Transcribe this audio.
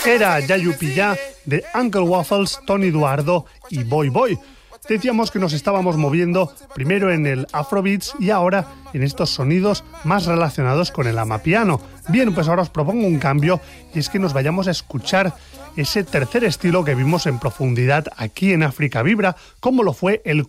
Era Yayupilla de Uncle Waffles, Tony Eduardo y Boy Boy. Decíamos que nos estábamos moviendo primero en el Afrobeats y ahora en estos sonidos más relacionados con el amapiano. Bien, pues ahora os propongo un cambio y es que nos vayamos a escuchar ese tercer estilo que vimos en profundidad aquí en África Vibra, como lo fue el